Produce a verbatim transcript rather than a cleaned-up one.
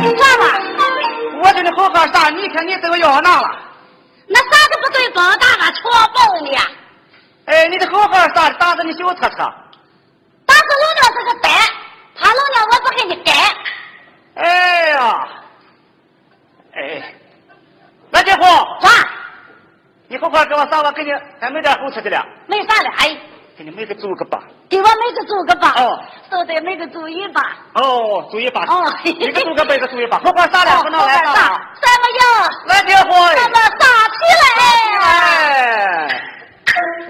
啥嘛？ 我叫你好好啥？你看你这个要哪了？ 那啥都不对，光大个戳爆你。 哎，你这好好啥？打着你小车车。 打死老娘是个呆，他老娘我不给你改。 哎呀，哎，那家伙， 啥？ 你好好给我啥？我给你还没点好吃的了。 没啥了，哎。 给你每个煮个吧。 给我每个煮个吧。 哦。 都得每个煮一把。 哦，煮一把。 哦。 一个煮个，每个煮一把。好好啥了？不能来啥？ 什么药？ 那家伙。 什么